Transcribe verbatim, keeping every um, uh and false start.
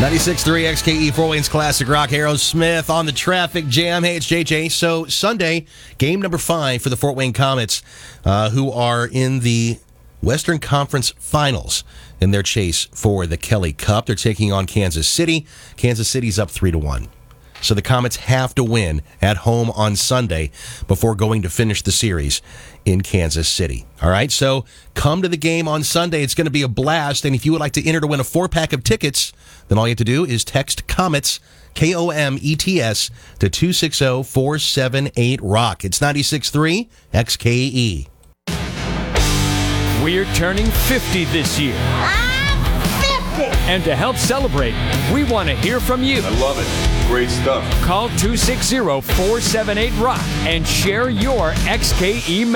ninety-six point three X K E, Fort Wayne's Classic Rock. Aerosmith on the traffic jam. Hey, it's J J. So Sunday, game number five for the Fort Wayne Komets, uh, who are in the Western Conference Finals in their chase for the Kelly Cup. They're taking on Kansas City. Kansas City's up three to one. So the Komets have to win at home on Sunday before going to finish the series in Kansas City. All right, so come to the game on Sunday. It's going to be a blast. And if you would like to enter to win a four-pack of tickets, then all you have to do is text Komets, K O M E T S, to two six zero, four seven eight, ROCK. It's ninety-six point three X K E. We're turning fifty this year. I'm fifty! And to help celebrate, we want to hear from you. I love it. Great stuff. Call two six zero, four seven eight, ROCK and share your X K E